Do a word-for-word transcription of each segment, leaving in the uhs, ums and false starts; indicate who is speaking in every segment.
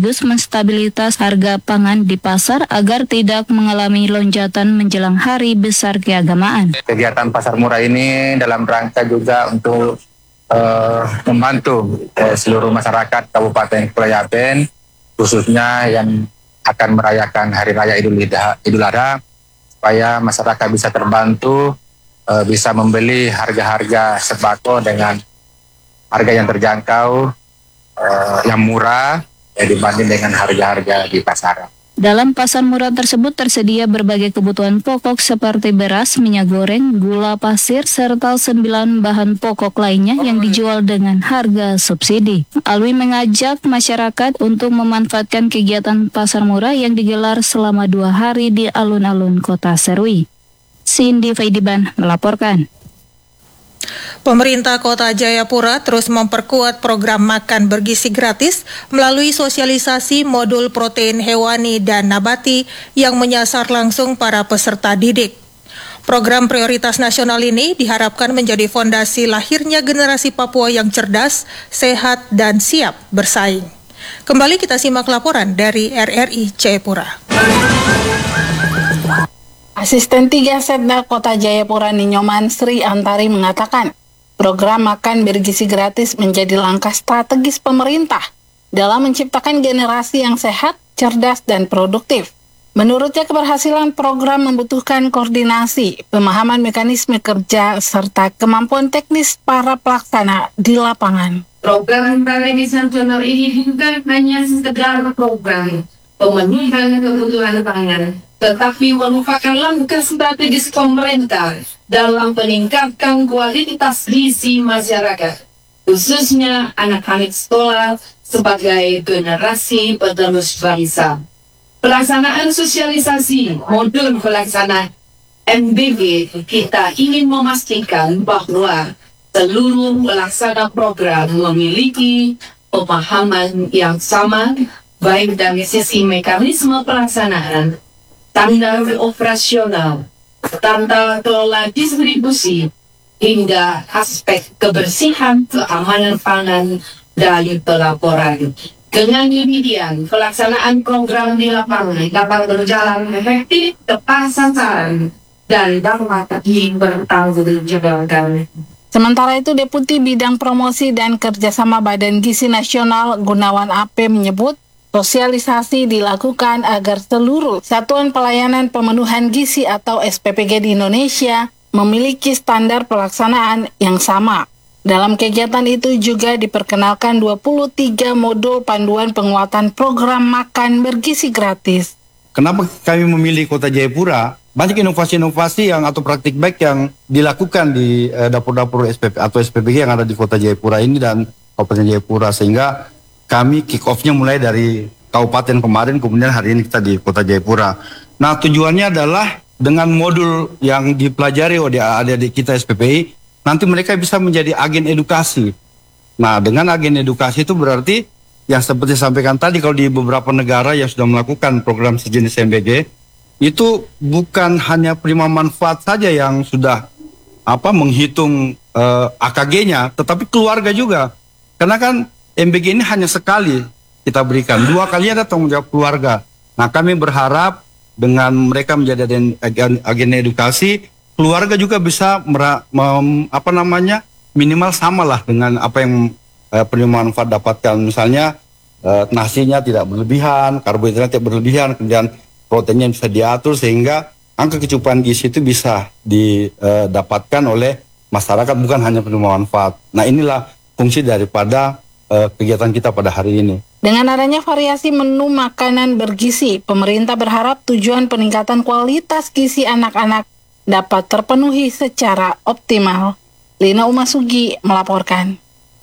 Speaker 1: sekaligus menstabilitas harga pangan di pasar agar tidak mengalami lonjakan menjelang hari besar keagamaan.
Speaker 2: Kegiatan pasar murah ini dalam rangka juga untuk uh, membantu uh, seluruh masyarakat Kabupaten Kepulauan Yapen, khususnya yang akan merayakan Hari Raya Idul Adha, Idul Adha supaya masyarakat bisa terbantu, uh, bisa membeli harga-harga sembako dengan harga yang terjangkau, uh, yang murah ya, dibanding dengan harga-harga di pasaran.
Speaker 1: Dalam pasar murah tersebut tersedia berbagai kebutuhan pokok seperti beras, minyak goreng, gula pasir, serta sembilan bahan pokok lainnya yang dijual dengan harga subsidi. Alwi mengajak masyarakat untuk memanfaatkan kegiatan pasar murah yang digelar selama dua hari di alun-alun Kota Serui. Cindy Faidiban melaporkan.
Speaker 3: Pemerintah Kota Jayapura terus memperkuat program makan bergizi gratis melalui sosialisasi modul protein hewani dan nabati yang menyasar langsung para peserta didik. Program prioritas nasional ini diharapkan menjadi fondasi lahirnya generasi Papua yang cerdas, sehat, dan siap bersaing. Kembali kita simak laporan dari R R I Jayapura.
Speaker 4: Asisten tiga Setda Kota Jayapura Ninyoman Sri Antari mengatakan, program makan bergizi gratis menjadi langkah strategis pemerintah dalam menciptakan generasi yang sehat, cerdas, dan produktif. Menurutnya, keberhasilan program membutuhkan koordinasi, pemahaman mekanisme kerja, serta kemampuan teknis para pelaksana di lapangan.
Speaker 5: Program prioritas nasional ini bukan hanya sekedar program pemenuhan kebutuhan pangan, tetapi merupakan langkah strategis pemerintah dalam meningkatkan kualitas gizi masyarakat, khususnya anak-anak sekolah sebagai generasi penerus bangsa. Pelaksanaan sosialisasi modul pelaksana M B G kita ingin memastikan bahwa seluruh pelaksana program memiliki pemahaman yang sama, baik dari sisi mekanisme pelaksanaan, standar operasional, tata kelola distribusi, hingga aspek kebersihan keamanan pangan dari pelaporan. Dengan demikian, pelaksanaan program di lapangan dapat berjalan efektif, tepat sasaran, dan dapat dipertanggungjawabkan.
Speaker 4: Sementara itu, Deputi Bidang Promosi dan Kerjasama Badan Gizi Nasional Gunawan A P menyebut, sosialisasi dilakukan agar seluruh Satuan Pelayanan Pemenuhan Gizi atau S P P G di Indonesia memiliki standar pelaksanaan yang sama. Dalam kegiatan itu juga diperkenalkan dua puluh tiga modul panduan penguatan program makan bergizi gratis.
Speaker 6: Kenapa kami memilih Kota Jayapura? Banyak inovasi-inovasi yang atau praktik baik yang dilakukan di eh, dapur-dapur S P P atau S P P G yang ada di Kota Jayapura ini dan Kabupaten Jayapura, sehingga kami kick off-nya mulai dari kabupaten kemarin, kemudian hari ini kita di Kota Jayapura. Nah, tujuannya adalah dengan modul yang dipelajari oleh adik-adik kita S P P I, nanti mereka bisa menjadi agen edukasi. Nah, dengan agen edukasi itu berarti yang seperti sampaikan tadi, kalau di beberapa negara yang sudah melakukan program sejenis M B G, itu bukan hanya penerima manfaat saja yang sudah apa menghitung uh, A K G-nya, tetapi keluarga juga. Karena kan M B G ini hanya sekali kita berikan, dua kali ada tanggung jawab keluarga. Nah, kami berharap dengan mereka menjadi agen, agen, agen edukasi, keluarga juga bisa mera, mem, apa namanya minimal samalah dengan apa yang eh, penerima manfaat dapatkan. Misalnya eh, nasinya tidak berlebihan, karbohidrat tidak berlebihan, kemudian proteinnya bisa diatur sehingga angka kecukupan gizi itu bisa didapatkan oleh masyarakat, bukan hanya penerima manfaat. Nah, inilah fungsi daripada eh, kegiatan kita pada hari ini.
Speaker 4: Dengan adanya variasi menu makanan bergizi, pemerintah berharap tujuan peningkatan kualitas gizi anak-anak dapat terpenuhi secara optimal. Lina Umasugi melaporkan.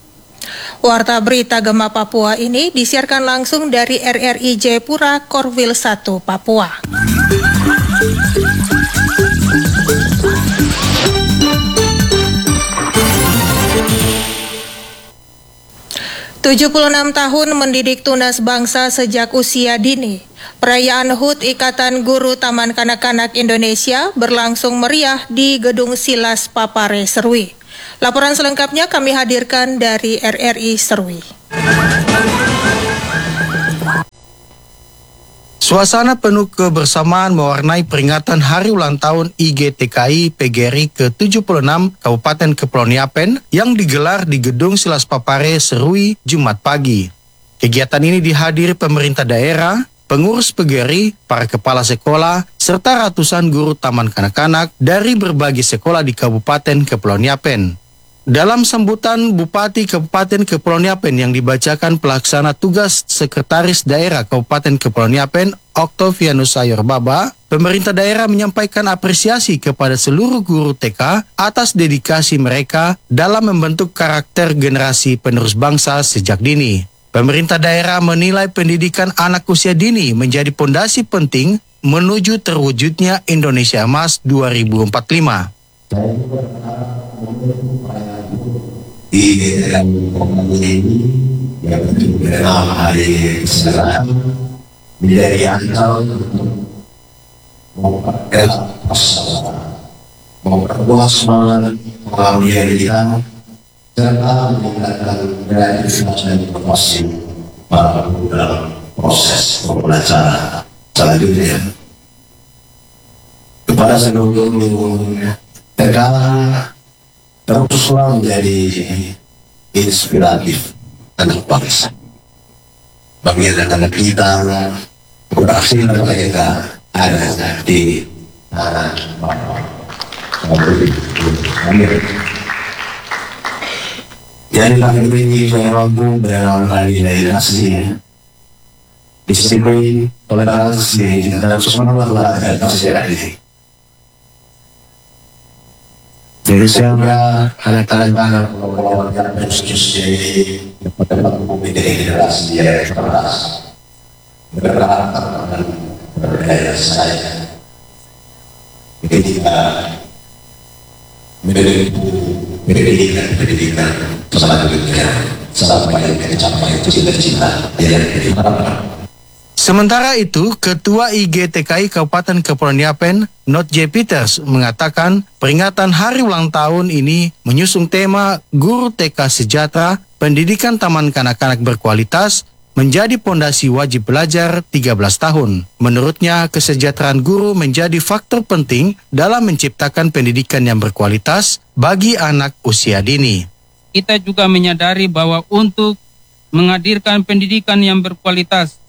Speaker 3: Warta Berita Gema Papua ini disiarkan langsung dari R R I Jayapura, Korwil satu, Papua. tujuh puluh enam tahun mendidik tunas bangsa sejak usia dini. Perayaan H U T Ikatan Guru Taman Kanak-Kanak Indonesia berlangsung meriah di Gedung Silas Papare, Serui. Laporan selengkapnya kami hadirkan dari R R I Serui.
Speaker 7: Suasana penuh kebersamaan mewarnai peringatan hari ulang tahun I G T K I P G R I ke tujuh puluh enam Kabupaten Kepulauan Yapen yang digelar di Gedung Silas Papare, Serui, Jumat pagi. Kegiatan ini dihadiri pemerintah daerah, pengurus P G R I, para kepala sekolah, serta ratusan guru taman kanak-kanak dari berbagai sekolah di Kabupaten Kepulauan Yapen. Dalam sambutan Bupati Kabupaten Kepulauan Yapen yang dibacakan pelaksana tugas Sekretaris Daerah Kabupaten Kepulauan Yapen, Oktavianus Sayor Baba, pemerintah daerah menyampaikan apresiasi kepada seluruh guru T K atas dedikasi mereka dalam membentuk karakter generasi penerus bangsa sejak dini. Pemerintah daerah menilai pendidikan anak usia dini menjadi pondasi penting menuju terwujudnya Indonesia Emas dua ribu empat puluh lima.
Speaker 8: Di dalam ini yang dalam hari kesadaran menjadi angkal memperkuat semangat pengabdian kita serta meningkatkan kreativitas dan inovasi para guru dalam proses pembelajaran selanjutnya. Kepada seluruh negara teruslah menjadi inspiratif anak bangsa. Bagi anak-anak kita berhasil mereka ada di tanah jadilah ini saya mampu dalam hal ini asli disiplin, toleransi, dan semangat dan kesehatan. Jadi sehingga anak-anak mengeluarkan proses jadi dapat menjadi generasi yang cerdas, bergerak dan berdaya saing. Ketika pendidikan pendidikan selanjutnya sampai mencapai cita-cita yang diharapkan.
Speaker 7: Sementara itu, Ketua I G T K I Kabupaten Kepulauan Yapen, Not J. Peters, mengatakan peringatan hari ulang tahun ini menyusung tema Guru T K Sejahtera, pendidikan taman kanak-kanak berkualitas, menjadi pondasi wajib belajar tiga belas tahun. Menurutnya, kesejahteraan guru menjadi faktor penting dalam menciptakan pendidikan yang berkualitas bagi anak usia dini.
Speaker 9: Kita juga menyadari bahwa untuk menghadirkan pendidikan yang berkualitas,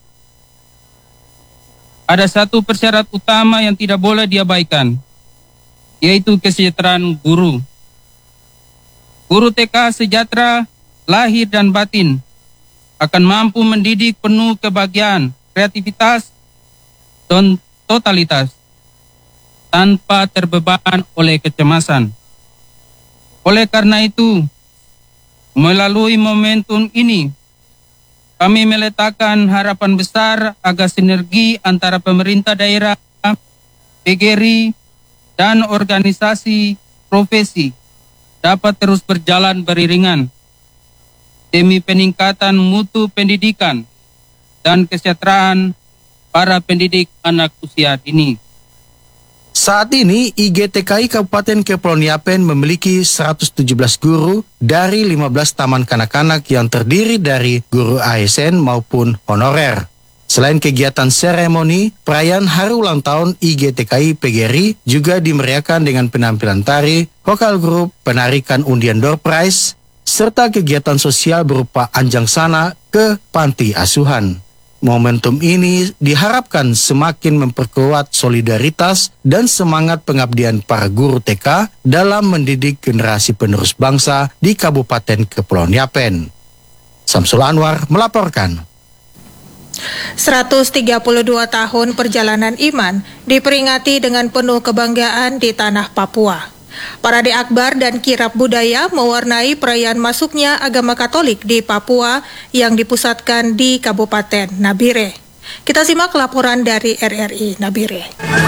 Speaker 9: ada satu persyarat utama yang tidak boleh diabaikan, yaitu kesejahteraan guru. Guru T K sejahtera, lahir dan batin, akan mampu mendidik penuh kebahagiaan, kreativitas, dan totalitas, tanpa terbeban oleh kecemasan. Oleh karena itu, melalui momentum ini, kami meletakkan harapan besar agar sinergi antara pemerintah daerah, P G R I, dan organisasi profesi dapat terus berjalan beriringan demi peningkatan mutu pendidikan dan kesejahteraan para pendidik anak usia dini.
Speaker 7: Saat ini, I G T K I Kabupaten Kepulauan Yapen memiliki seratus tujuh belas guru dari lima belas taman kanak-kanak yang terdiri dari guru A S N maupun honorer. Selain kegiatan seremoni, perayaan hari ulang tahun I G T K I P G R I juga dimeriahkan dengan penampilan tari, vokal grup, penarikan undian door prize, serta kegiatan sosial berupa anjang sana ke panti asuhan. Momentum ini diharapkan semakin memperkuat solidaritas dan semangat pengabdian para guru T K dalam mendidik generasi penerus bangsa di Kabupaten Kepulauan Yapen. Samsul Anwar melaporkan.
Speaker 3: seratus tiga puluh dua tahun perjalanan iman diperingati dengan penuh kebanggaan di tanah Papua. Parade Akbar dan kirab budaya mewarnai perayaan masuknya agama Katolik di Papua yang dipusatkan di Kabupaten Nabire. Kita simak laporan dari R R I Nabire.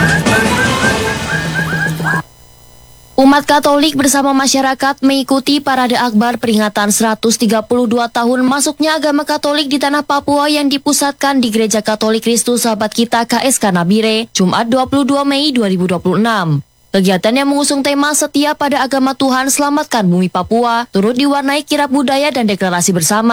Speaker 10: Umat Katolik bersama masyarakat mengikuti Parade Akbar peringatan seratus tiga puluh dua tahun masuknya agama Katolik di tanah Papua yang dipusatkan di Gereja Katolik Kristus Sahabat Kita K S K Nabire, Jumat dua puluh dua Mei dua ribu dua puluh enam. Kegiatan yang mengusung tema Setia pada Agama Tuhan Selamatkan Bumi Papua turut diwarnai kirab budaya dan deklarasi bersama.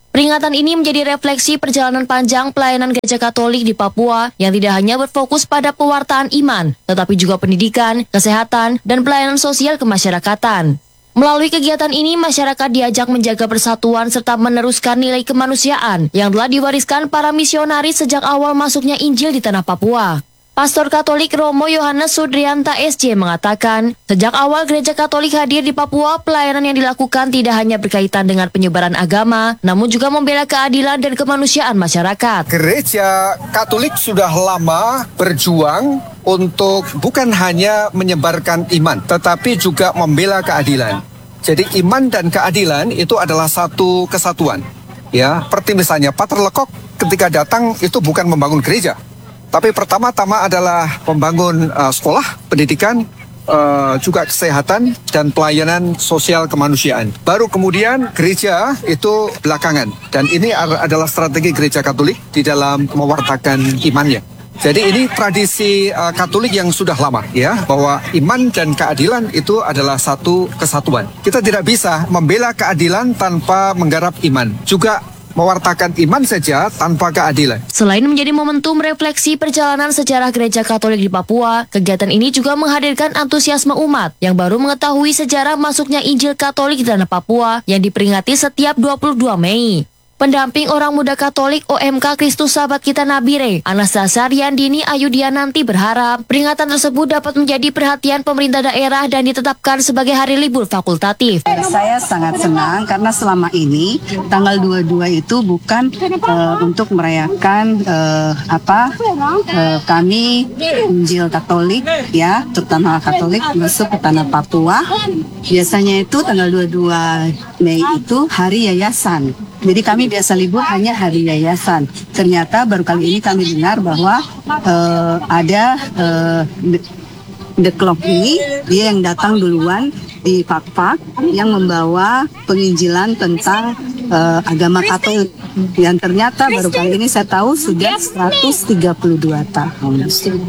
Speaker 10: Peringatan ini menjadi refleksi perjalanan panjang pelayanan Gereja Katolik di Papua yang tidak hanya berfokus pada pewartaan iman, tetapi juga pendidikan, kesehatan, dan pelayanan sosial kemasyarakatan. Melalui kegiatan ini, masyarakat diajak menjaga persatuan serta meneruskan nilai kemanusiaan yang telah diwariskan para misionaris sejak awal masuknya Injil di tanah Papua. Pastor Katolik Romo Yohanes Sudrianta S J mengatakan, sejak awal Gereja Katolik hadir di Papua, pelayanan yang dilakukan tidak hanya berkaitan dengan penyebaran agama, namun juga membela keadilan dan kemanusiaan masyarakat.
Speaker 11: Gereja Katolik sudah lama berjuang untuk bukan hanya menyebarkan iman, tetapi juga membela keadilan. Jadi iman dan keadilan itu adalah satu kesatuan. Ya, seperti misalnya Pater Lekok ketika datang itu bukan membangun gereja, tapi pertama-tama adalah membangun uh, sekolah, pendidikan, uh, juga kesehatan dan pelayanan sosial kemanusiaan. Baru kemudian gereja itu belakangan. Dan ini adalah strategi Gereja Katolik di dalam mewartakan imannya. Jadi ini tradisi uh, Katolik yang sudah lama, ya, bahwa iman dan keadilan itu adalah satu kesatuan. Kita tidak bisa membela keadilan tanpa menggarap iman. Juga mewartakan iman saja tanpa keadilan.
Speaker 10: Selain menjadi momentum refleksi perjalanan sejarah Gereja Katolik di Papua, kegiatan ini juga menghadirkan antusiasme umat yang baru mengetahui sejarah masuknya Injil Katolik di tanah Papua yang diperingati setiap dua puluh dua Mei. Pendamping Orang Muda Katolik O M K Kristus Sahabat Kita Nabire, Anastasia Riandini Ayudiananti berharap peringatan tersebut dapat menjadi perhatian pemerintah daerah dan ditetapkan sebagai hari libur fakultatif.
Speaker 12: Saya sangat senang karena selama ini tanggal dua puluh dua itu bukan uh, untuk merayakan uh, apa uh, kami Injil Katolik, ya, terutama Katolik masuk ke tanah Papua. Biasanya itu tanggal dua puluh dua Mei itu hari yayasan. Jadi kami biasa libur hanya hari yayasan. Ternyata baru kali ini kami dengar bahwa uh, ada uh, the, the Clock ini, dia yang datang duluan di Pak-Pak yang membawa penginjilan tentang uh, agama Katolik. Dan ternyata baru kali ini saya tahu sudah seratus tiga puluh dua tahun.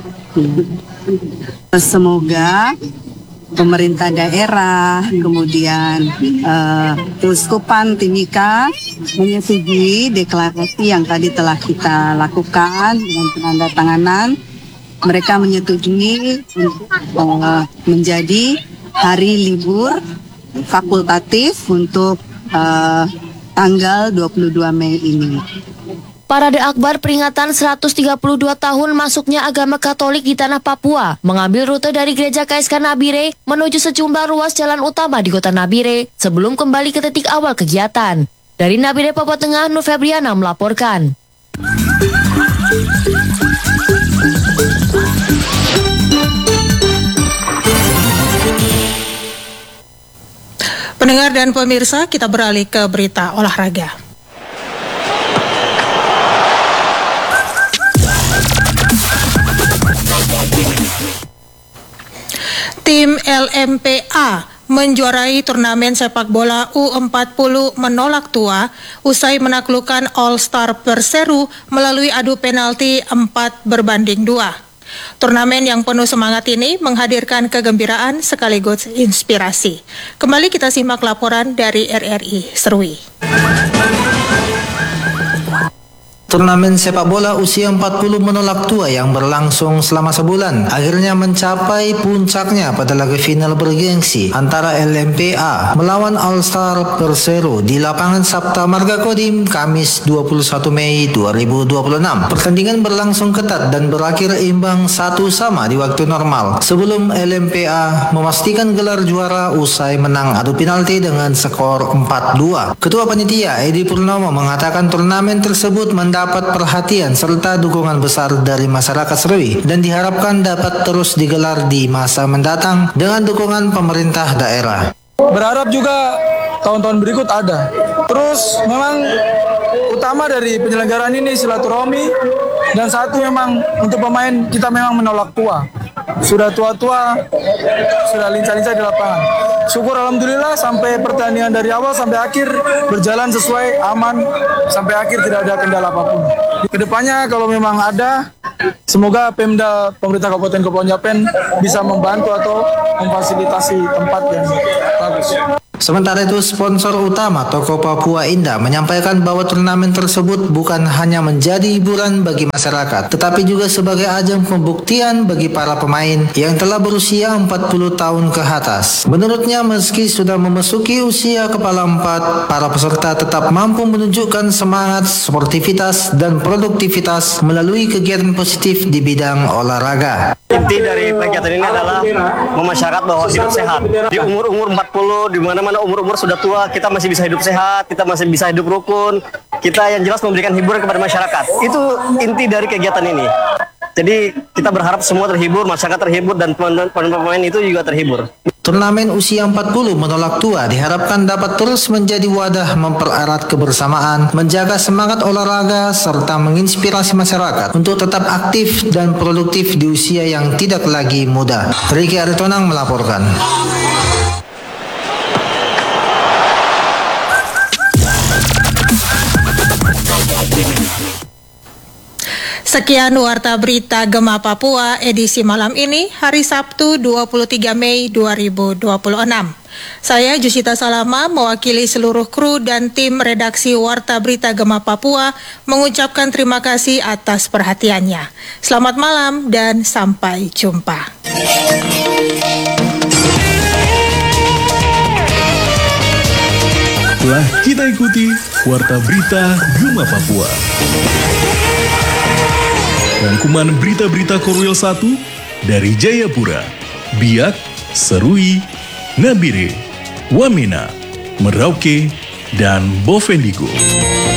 Speaker 12: Semoga pemerintah daerah, kemudian uh, Uskupan Timika menyetujui deklarasi yang tadi telah kita lakukan dengan penandatanganan. Mereka menyetujui uh, menjadi hari libur fakultatif untuk uh, tanggal dua puluh dua Mei ini.
Speaker 10: Parade Akbar peringatan seratus tiga puluh dua tahun masuknya agama Katolik di tanah Papua mengambil rute dari Gereja K S K Nabire menuju sejumlah ruas jalan utama di kota Nabire sebelum kembali ke titik awal kegiatan. Dari Nabire, Papua Tengah, Nur Febriana melaporkan.
Speaker 3: Pendengar dan pemirsa, kita beralih ke berita olahraga. Tim L M P A menjuarai turnamen sepak bola U empat puluh menolak tua usai menaklukkan All Star Perseru melalui adu penalti empat berbanding dua. Turnamen yang penuh semangat ini menghadirkan kegembiraan sekaligus inspirasi. Kembali kita simak laporan dari R R I Serui.
Speaker 13: Turnamen sepak bola usia empat puluh menolak tua yang berlangsung selama sebulan akhirnya mencapai puncaknya pada laga final bergengsi antara L M P A melawan All Star Persero di lapangan Sabta Marga Kodim Kamis dua puluh satu Mei dua ribu dua puluh enam. Pertandingan berlangsung ketat dan berakhir imbang satu sama di waktu normal sebelum L M P A memastikan gelar juara usai menang adu penalti dengan skor empat dua. Ketua Panitia Edi Purnomo mengatakan turnamen tersebut mendapat dapat perhatian serta dukungan besar dari masyarakat Serui dan diharapkan dapat terus digelar di masa mendatang dengan dukungan pemerintah daerah.
Speaker 14: Berharap juga tahun-tahun berikut ada. Terus memang utama dari penyelenggaraan ini silaturahmi dan satu memang untuk pemain kita memang menolak tua. Sudah tua-tua, sudah lincah-lincah di lapangan. Syukur alhamdulillah sampai pertandingan dari awal sampai akhir berjalan sesuai, aman, sampai akhir tidak ada kendala apapun. Kedepannya kalau memang ada, semoga Pemda pemerintah Kabupaten Kepulauan Yapen bisa membantu atau memfasilitasi tempat yang bagus.
Speaker 13: Sementara itu, sponsor utama Toko Papua Indah menyampaikan bahwa turnamen tersebut bukan hanya menjadi hiburan bagi masyarakat, tetapi juga sebagai ajang pembuktian bagi para pemain yang telah berusia empat puluh tahun ke atas. Menurutnya, meski sudah memasuki usia kepala empat, para peserta tetap mampu menunjukkan semangat, sportivitas, dan produktivitas melalui kegiatan positif di bidang olahraga.
Speaker 15: Inti dari kegiatan ini adalah memasyarakat bahwa hidup sehat. Di umur-umur empat puluh, di mana-mana umur-umur sudah tua, kita masih bisa hidup sehat, kita masih bisa hidup rukun. Kita yang jelas memberikan hiburan kepada masyarakat. Itu inti dari kegiatan ini. Jadi kita berharap semua terhibur, masyarakat terhibur, dan pemain-pemain itu juga terhibur.
Speaker 13: Turnamen usia empat puluh menolak tua diharapkan dapat terus menjadi wadah mempererat kebersamaan, menjaga semangat olahraga, serta menginspirasi masyarakat untuk tetap aktif dan produktif di usia yang tidak lagi muda. Riki Aritonang melaporkan.
Speaker 3: Sekian Warta Berita Gema Papua edisi malam ini, hari Sabtu dua puluh tiga Mei dua ribu dua puluh enam. Saya Jusita Salama mewakili seluruh kru dan tim redaksi Warta Berita Gema Papua mengucapkan terima kasih atas perhatiannya. Selamat malam dan sampai jumpa.
Speaker 16: Telah kita ikuti Warta Berita Gema Papua. Rangkuman berita-berita Korwil satu dari Jayapura, Biak, Serui, Nabire, Wamena, Merauke, dan Bovendigul.